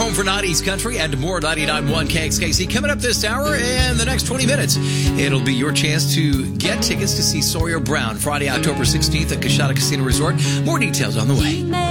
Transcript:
home for 90s country and more 99.1 KXKC coming up this hour and the next 20 minutes. It'll be your chance to get tickets to see Sawyer Brown Friday, October 16th at Coshada Casino Resort. More details on the way.